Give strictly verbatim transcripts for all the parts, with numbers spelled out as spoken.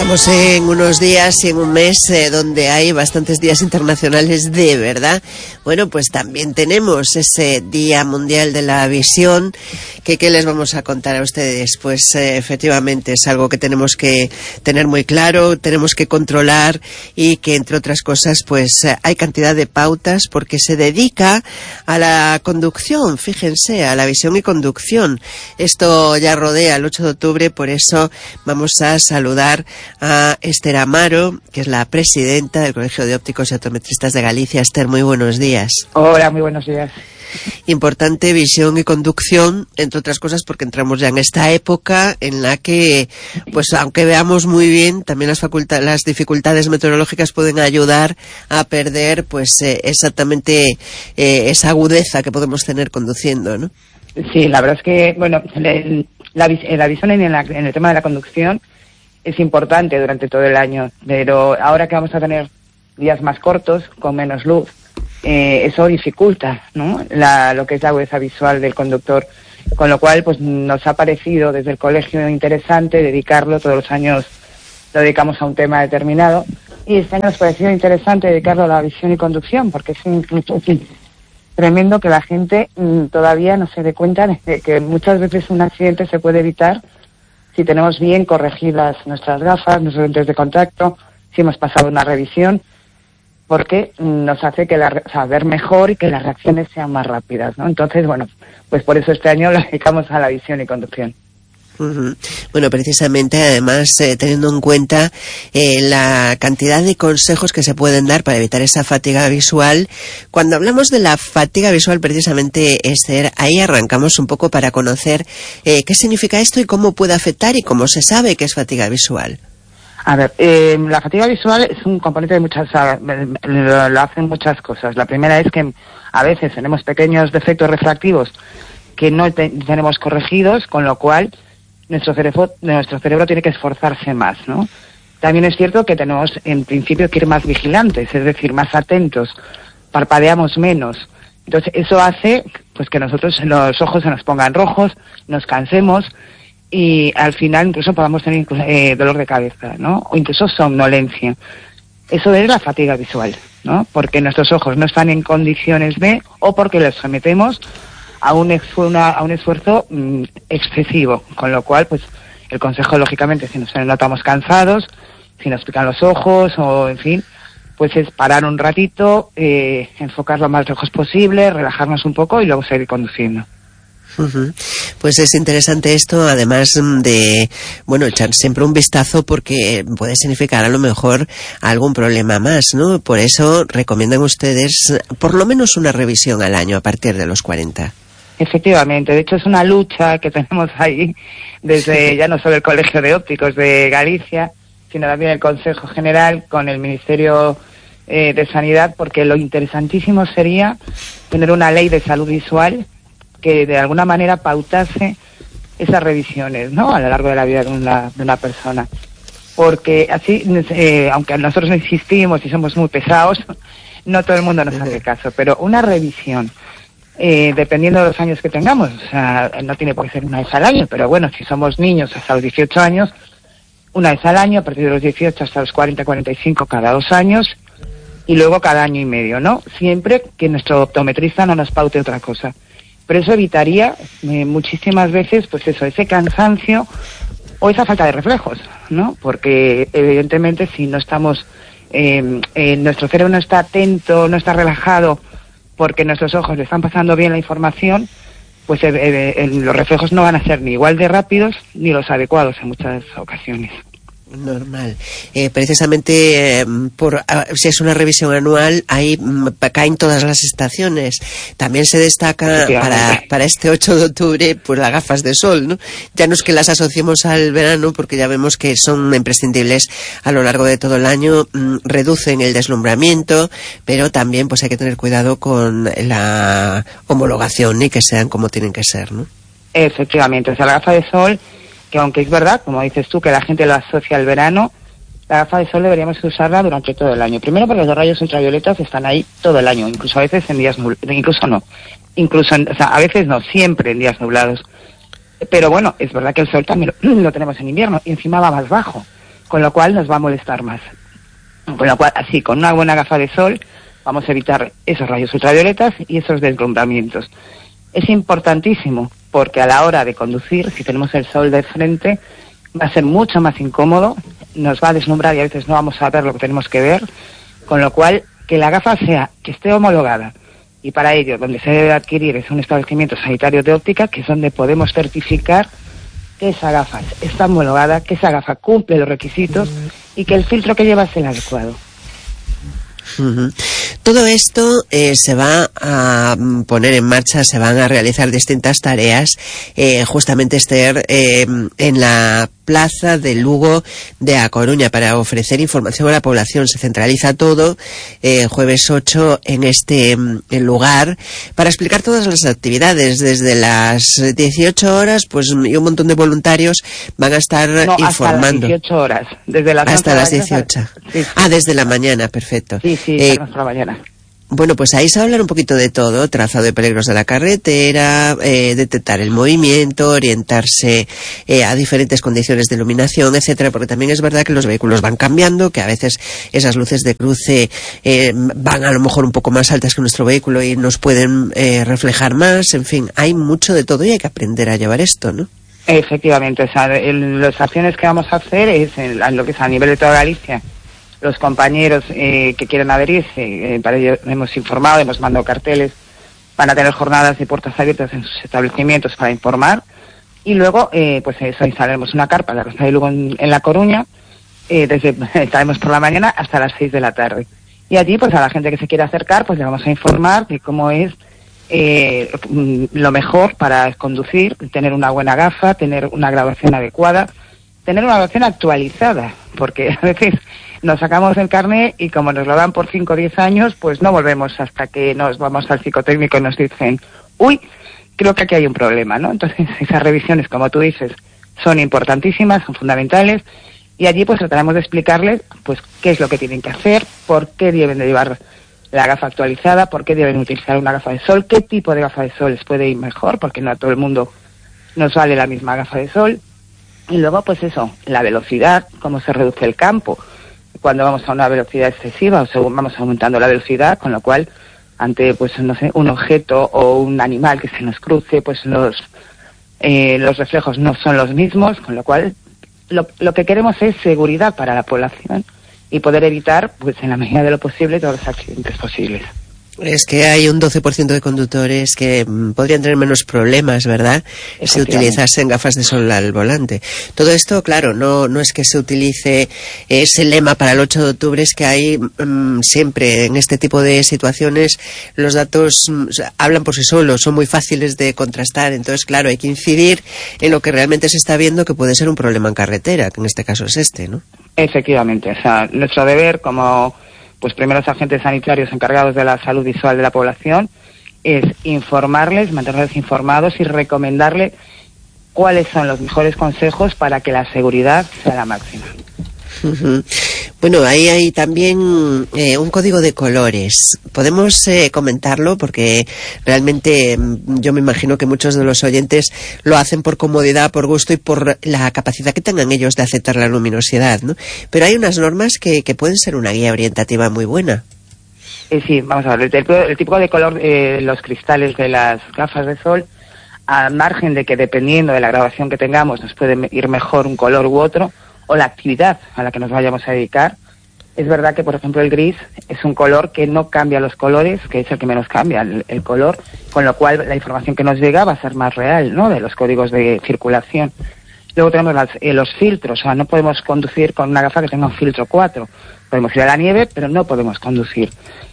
Estamos en unos días y en un mes eh, donde hay bastantes días internacionales de verdad. Bueno, pues también tenemos ese Día Mundial de la Visión, que ¿qué les vamos a contar a ustedes? Pues eh, efectivamente es algo que tenemos que tener muy claro, tenemos que controlar y que entre otras cosas pues eh, hay cantidad de pautas porque se dedica a la conducción, fíjense, a la visión y conducción. Esto ya rodea el ocho de octubre, por eso vamos a saludar a Esther Amaro, que es la presidenta del Colegio de Ópticos y Optometristas de Galicia. Esther, muy buenos días. Hola, muy buenos días. Importante visión y conducción, entre otras cosas porque entramos ya en esta época en la que, pues aunque veamos muy bien, también las facultades, las dificultades meteorológicas pueden ayudar a perder pues eh, exactamente eh, esa agudeza que podemos tener conduciendo, ¿no? Sí, la verdad es que, bueno, la, la, la visión en, la, en el tema de la conducción es importante durante todo el año, pero ahora que vamos a tener días más cortos, con menos luz, eh, eso dificulta, ¿no?, la, lo que es la agudeza visual del conductor, con lo cual pues nos ha parecido desde el colegio interesante dedicarlo. Todos los años lo dedicamos a un tema determinado, y este año nos ha parecido interesante dedicarlo a la visión y conducción, porque es, es tremendo que la gente mm, todavía no se dé cuenta de que muchas veces un accidente se puede evitar si tenemos bien corregidas nuestras gafas, nuestros lentes de contacto, si hemos pasado una revisión, porque nos hace que la, o sea, ver mejor y que las reacciones sean más rápidas, ¿no? Entonces, bueno, pues por eso este año lo dedicamos a la visión y conducción. Uh-huh. Bueno, precisamente, además, eh, teniendo en cuenta eh, la cantidad de consejos que se pueden dar para evitar esa fatiga visual. Cuando hablamos de la fatiga visual, precisamente, Esther, ahí arrancamos un poco para conocer eh, qué significa esto y cómo puede afectar y cómo se sabe que es fatiga visual. A ver, eh, la fatiga visual es un componente de muchas, lo, lo hacen muchas cosas. La primera es que a veces tenemos pequeños defectos refractivos que no te, tenemos corregidos, con lo cual nuestro cerebro, nuestro cerebro tiene que esforzarse más, ¿no? También es cierto que tenemos, en principio, que ir más vigilantes, es decir, más atentos, parpadeamos menos. Entonces, eso hace pues que nosotros los ojos se nos pongan rojos, nos cansemos y al final incluso podamos tener eh, dolor de cabeza, ¿no? O incluso somnolencia. Eso es la fatiga visual, ¿no? Porque nuestros ojos no están en condiciones de, o porque los sometemos a un, una, a un esfuerzo mmm, excesivo, con lo cual, pues, el consejo, lógicamente, si nos notamos cansados, si nos pican los ojos, o, en fin, pues es parar un ratito, eh, enfocar lo más lejos posible, relajarnos un poco y luego seguir conduciendo. Uh-huh. Pues es interesante esto, además de, bueno, echar siempre un vistazo porque puede significar a lo mejor algún problema más, ¿no? Por eso recomiendan ustedes por lo menos una revisión al año a partir de los cuarenta. Efectivamente, de hecho es una lucha que tenemos ahí desde ya no solo el Colegio de Ópticos de Galicia, sino también el Consejo General con el Ministerio eh, de Sanidad, porque lo interesantísimo sería tener una ley de salud visual que de alguna manera pautase esas revisiones, ¿no?, a lo largo de la vida de una, de una persona. Porque así, eh, aunque nosotros no insistimos y somos muy pesados, no todo el mundo nos hace caso, pero una revisión, Eh, dependiendo de los años que tengamos, o sea, no tiene por qué ser una vez al año, pero bueno, si somos niños hasta los dieciocho años, una vez al año, a partir de los dieciocho hasta los cuarenta, cuarenta y cinco cada dos años, y luego cada año y medio, ¿no? Siempre que nuestro optometrista no nos paute otra cosa. Pero eso evitaría eh, muchísimas veces, pues eso, ese cansancio o esa falta de reflejos, ¿no? Porque evidentemente si no estamos, eh, eh, nuestro cerebro no está atento, no está relajado, porque nuestros ojos le están pasando bien la información, pues eh, eh, los reflejos no van a ser ni igual de rápidos ni los adecuados en muchas ocasiones. Normal. Eh, precisamente, eh, por uh, si es una revisión anual, ahí mm, caen todas las estaciones. También se destaca para, para este ocho de octubre, pues las gafas de sol, ¿no? Ya no es que las asociemos al verano, porque ya vemos que son imprescindibles a lo largo de todo el año, mm, reducen el deslumbramiento, pero también pues hay que tener cuidado con la homologación y que sean como tienen que ser, ¿no? Efectivamente, o sea, la gafa de sol, que aunque es verdad, como dices tú, que la gente lo asocia al verano, la gafa de sol deberíamos usarla durante todo el año. Primero porque los rayos ultravioletas están ahí todo el año, incluso a veces en días nublados, incluso no, incluso en, o sea, a veces no, siempre en días nublados. Pero bueno, es verdad que el sol también lo, lo tenemos en invierno y encima va más bajo, con lo cual nos va a molestar más. Con lo cual, así, con una buena gafa de sol, vamos a evitar esos rayos ultravioletas y esos deslumbramientos. Es importantísimo, porque a la hora de conducir, si tenemos el sol de frente, va a ser mucho más incómodo, nos va a deslumbrar y a veces no vamos a ver lo que tenemos que ver, con lo cual, que la gafa sea, que esté homologada, y para ello, donde se debe adquirir es un establecimiento sanitario de óptica, que es donde podemos certificar que esa gafa está homologada, que esa gafa cumple los requisitos y que el filtro que lleva es el adecuado. Uh-huh. Todo esto eh, se va a poner en marcha, se van a realizar distintas tareas, eh, justamente Esther, eh, en la plaza de Lugo de A Coruña, para ofrecer información a la población. Se centraliza todo eh, jueves ocho en este en lugar para explicar todas las actividades desde las dieciocho horas, pues, y un montón de voluntarios van a estar no, informando. Hasta las dieciocho horas, desde las hasta las dieciocho. Sí, sí. Ah, desde la mañana, perfecto. Sí, sí, eh, hasta la mañana. Bueno, pues ahí se va a hablar un poquito de todo: trazado de peligros de la carretera, eh, detectar el movimiento, orientarse eh, a diferentes condiciones de iluminación, etcétera, porque también es verdad que los vehículos van cambiando, que a veces esas luces de cruce eh, van a lo mejor un poco más altas que nuestro vehículo y nos pueden eh, reflejar más. En fin, hay mucho de todo y hay que aprender a llevar esto, ¿no? Efectivamente, o sea, el, las acciones que vamos a hacer es en, en lo que es a nivel de toda Galicia. Los compañeros eh, que quieran adherirse, eh, para ello hemos informado, hemos mandado carteles, van a tener jornadas de puertas abiertas en sus establecimientos para informar, y luego, eh, pues eso, instalaremos una carpa en la Plaza de Lugo en, en La Coruña, eh, desde, estaremos por la mañana hasta las seis de la tarde. Y allí, pues a la gente que se quiera acercar, pues le vamos a informar de cómo es eh, lo mejor para conducir, tener una buena gafa, tener una graduación adecuada, tener una graduación actualizada, porque a veces nos sacamos el carné y como nos lo dan por cinco o diez años, pues no volvemos hasta que nos vamos al psicotécnico y nos dicen, uy, creo que aquí hay un problema, ¿no? Entonces, esas revisiones, como tú dices, son importantísimas, son fundamentales, y allí pues trataremos de explicarles pues qué es lo que tienen que hacer, por qué deben de llevar la gafa actualizada, por qué deben utilizar una gafa de sol, qué tipo de gafa de sol les puede ir mejor, porque no a todo el mundo nos vale la misma gafa de sol. Y luego, pues eso, la velocidad, cómo se reduce el campo cuando vamos a una velocidad excesiva o según vamos aumentando la velocidad, con lo cual, ante, pues no sé, un objeto o un animal que se nos cruce, pues los eh, los reflejos no son los mismos, con lo cual lo, lo que queremos es seguridad para la población y poder evitar, pues en la medida de lo posible, todos los accidentes posibles. Es que hay un doce por ciento de conductores que mm, podrían tener menos problemas, ¿verdad?, si utilizasen gafas de sol al volante. Todo esto, claro, no no es que se utilice ese lema para el ocho de octubre, es que hay mm, siempre en este tipo de situaciones los datos mm, hablan por sí solos, son muy fáciles de contrastar. Entonces, claro, hay que incidir en lo que realmente se está viendo que puede ser un problema en carretera, que en este caso es este, ¿no? Efectivamente, o sea, nuestro deber como pues primeros agentes sanitarios encargados de la salud visual de la población es informarles, mantenerles informados y recomendarles cuáles son los mejores consejos para que la seguridad sea la máxima. Uh-huh. Bueno, ahí hay también eh, un código de colores. ¿Podemos eh, comentarlo? Porque realmente yo me imagino que muchos de los oyentes lo hacen por comodidad, por gusto y por la capacidad que tengan ellos de aceptar la luminosidad, ¿no? Pero hay unas normas que, que pueden ser una guía orientativa muy buena. Eh, sí, vamos a ver, el, el tipo de color de eh, los cristales de las gafas de sol, al margen de que dependiendo de la graduación que tengamos nos puede ir mejor un color u otro, o la actividad a la que nos vayamos a dedicar. Es verdad que, por ejemplo, el gris es un color que no cambia los colores, que es el que menos cambia el, el color, con lo cual la información que nos llega va a ser más real, ¿no?, de los códigos de circulación. Luego tenemos las, eh, los filtros, o sea, no podemos conducir con una gafa que tenga un filtro cuatro. Podemos ir a la nieve, pero no podemos conducir.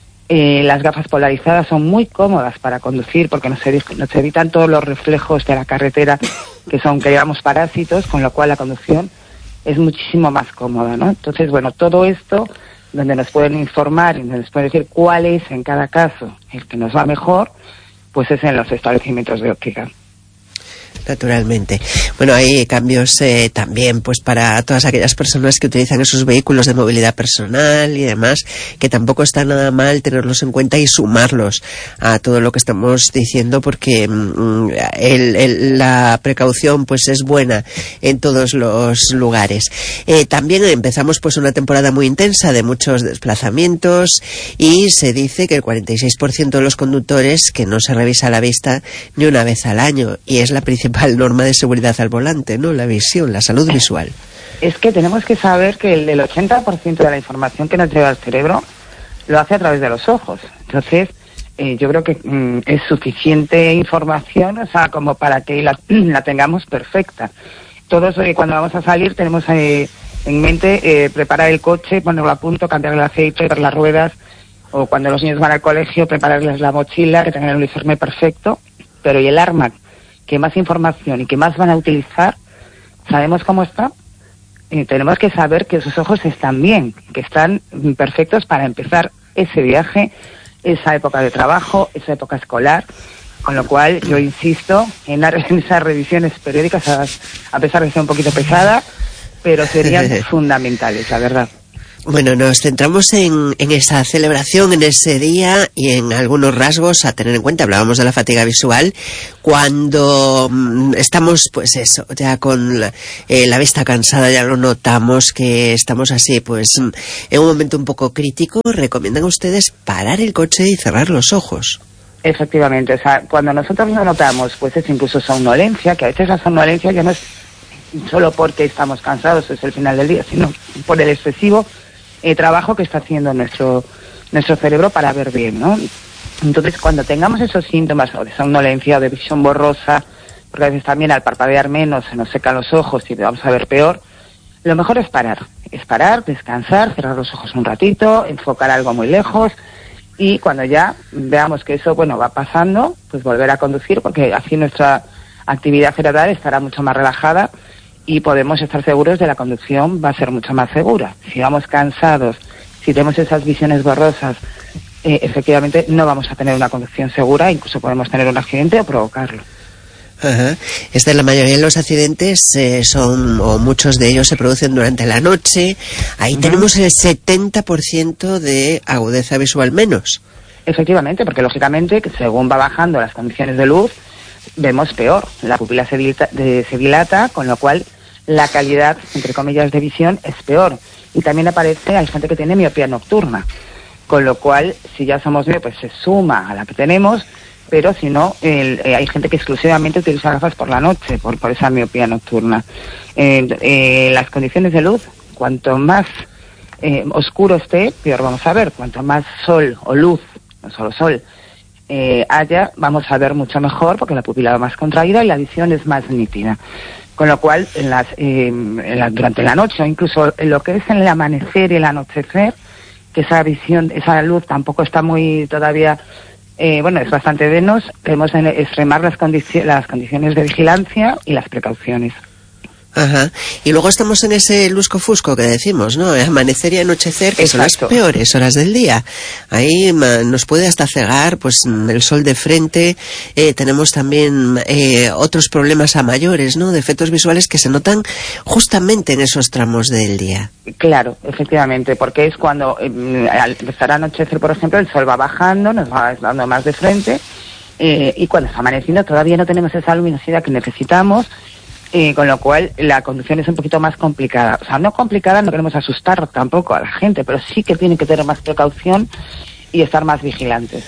Eh, las gafas polarizadas son muy cómodas para conducir porque nos, nos evitan todos los reflejos de la carretera, que son que llevamos parásitos, con lo cual la conducción es muchísimo más cómoda, ¿no? Entonces, bueno, todo esto, donde nos pueden informar y nos pueden decir cuál es en cada caso el que nos va mejor, pues es en los establecimientos de óptica. Naturalmente. Bueno, hay cambios eh, también pues para todas aquellas personas que utilizan esos vehículos de movilidad personal y demás, que tampoco está nada mal tenerlos en cuenta y sumarlos a todo lo que estamos diciendo, porque mm, el, el, la precaución pues es buena en todos los lugares. Eh, también empezamos pues una temporada muy intensa de muchos desplazamientos y se dice que el cuarenta y seis por ciento de los conductores que no se revisa la vista ni una vez al año, y es la principal norma de seguridad al volante, ¿no? La visión, la salud visual. Es que tenemos que saber que el, el ochenta por ciento de la información que nos llega al cerebro lo hace a través de los ojos. Entonces, eh, yo creo que mm, es suficiente información, o sea, como para que la, la tengamos perfecta. Todos, eh, cuando vamos a salir, tenemos eh, en mente eh, preparar el coche, ponerlo a punto, cambiar el aceite, ver las ruedas, o cuando los niños van al colegio, prepararles la mochila, que tengan el uniforme perfecto. Pero ¿y el arma? Que más información y que más van a utilizar, ¿sabemos cómo está? Eh, tenemos que saber que sus ojos están bien, que están perfectos para empezar ese viaje, esa época de trabajo, esa época escolar, con lo cual yo insisto en, la, en esas revisiones periódicas, a, a pesar de ser un poquito pesada, pero serían fundamentales, la verdad. Bueno, nos centramos en, en esa celebración, en ese día y en algunos rasgos a tener en cuenta. Hablábamos de la fatiga visual cuando mm, estamos, pues eso, ya con la, eh, la vista cansada, ya lo notamos que estamos así, pues en un momento un poco crítico. ¿Recomiendan ustedes parar el coche y cerrar los ojos? Efectivamente, o sea, cuando nosotros lo notamos, pues es incluso somnolencia, que a veces la somnolencia ya no es solo porque estamos cansados, es el final del día, sino por el excesivo Eh, trabajo que está haciendo nuestro nuestro cerebro para ver bien, ¿no? Entonces, cuando tengamos esos síntomas o de somnolencia o de visión borrosa, porque a veces también al parpadear menos se nos secan los ojos y vamos a ver peor, lo mejor es parar, es parar, descansar, cerrar los ojos un ratito, enfocar algo muy lejos, y cuando ya veamos que eso, bueno, va pasando, pues volver a conducir, porque así nuestra actividad cerebral estará mucho más relajada y podemos estar seguros de la conducción va a ser mucho más segura. Si vamos cansados, si tenemos esas visiones borrosas, eh, efectivamente no vamos a tener una conducción segura, incluso podemos tener un accidente o provocarlo. Ajá. Esta, la mayoría de los accidentes eh, son, o muchos de ellos se producen durante la noche. Ahí uh-huh. tenemos el setenta por ciento de agudeza visual menos. Efectivamente, porque lógicamente, que según va bajando las condiciones de luz, vemos peor. La pupila se dilata, de, se dilata, con lo cual la calidad, entre comillas, de visión es peor. Y también aparece, hay gente que tiene miopía nocturna, con lo cual, si ya somos miopes, pues se suma a la que tenemos, pero si no, el, eh, hay gente que exclusivamente utiliza gafas por la noche, por, por esa miopía nocturna. Eh, eh, las condiciones de luz, cuanto más eh, oscuro esté, peor vamos a ver. Cuanto más sol o luz, no solo sol, eh, haya, vamos a ver mucho mejor, porque la pupila va más contraída y la visión es más nítida. Con lo cual, en las, eh, en la, durante la noche, o incluso en lo que es en el amanecer y el anochecer, que esa visión, esa luz tampoco está muy todavía, eh, bueno, es bastante venos, debemos extremar las, condici- las condiciones de vigilancia y las precauciones. Ajá. Y luego estamos en ese lusco-fusco que decimos, ¿no? Amanecer y anochecer, que Exacto. son las peores horas del día. Ahí nos puede hasta cegar, pues, el sol de frente. Eh, tenemos también eh, otros problemas a mayores, ¿no? De efectos visuales que se notan justamente en esos tramos del día. Claro, efectivamente, porque es cuando eh, al empezar a anochecer, por ejemplo, el sol va bajando, nos va dando más de frente, eh, y cuando está amaneciendo todavía no tenemos esa luminosidad que necesitamos. Eh, con lo cual la conducción es un poquito más complicada. O sea, no complicada, no queremos asustar tampoco a la gente, pero sí que tienen que tener más precaución y estar más vigilantes.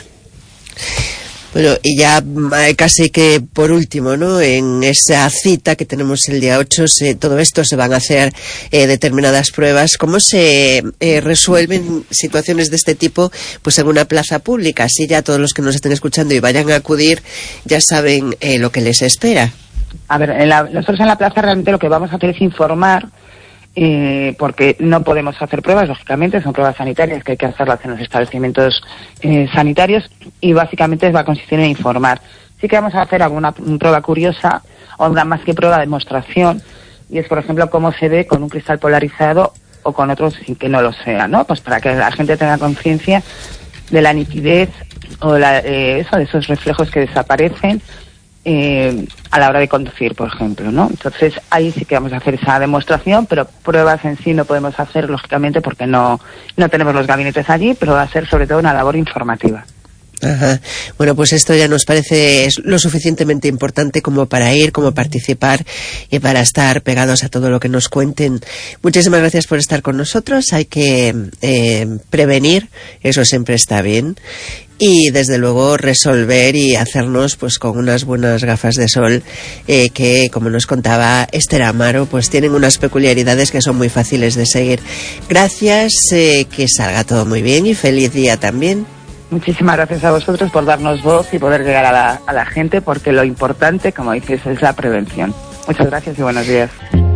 Bueno, y ya casi que por último, ¿no? En esa cita que tenemos el día ocho, se, todo esto se van a hacer eh, determinadas pruebas. ¿Cómo se eh, resuelven situaciones de este tipo pues en una plaza pública? Así ya todos los que nos estén escuchando y vayan a acudir ya saben eh, lo que les espera. A ver, en la, nosotros en la plaza realmente lo que vamos a hacer es informar, eh, porque no podemos hacer pruebas, lógicamente, son pruebas sanitarias que hay que hacerlas en los establecimientos eh, sanitarios, y básicamente va a consistir en informar. Sí que vamos a hacer alguna prueba curiosa, o una más que prueba de demostración, y es, por ejemplo, cómo se ve con un cristal polarizado o con otros sin que no lo sea, ¿no? Pues para que la gente tenga conciencia de la nitidez o la, eh, eso, de esos reflejos que desaparecen eh, a la hora de conducir, por ejemplo, ¿no? Entonces ahí sí que vamos a hacer esa demostración, pero pruebas en sí no podemos hacer, lógicamente, porque no, no tenemos los gabinetes allí, pero va a ser sobre todo una labor informativa. Ajá. Bueno, pues esto ya nos parece lo suficientemente importante como para ir, como participar y para estar pegados a todo lo que nos cuenten. Muchísimas gracias por estar con nosotros. Hay que eh, prevenir, eso siempre está bien. Y desde luego resolver y hacernos pues con unas buenas gafas de sol eh, que, como nos contaba Esther Amaro, pues tienen unas peculiaridades que son muy fáciles de seguir. Gracias, eh, que salga todo muy bien y feliz día también. Muchísimas gracias a vosotros por darnos voz y poder llegar a la, a la gente, porque lo importante, como dices, es la prevención. Muchas gracias y buenos días.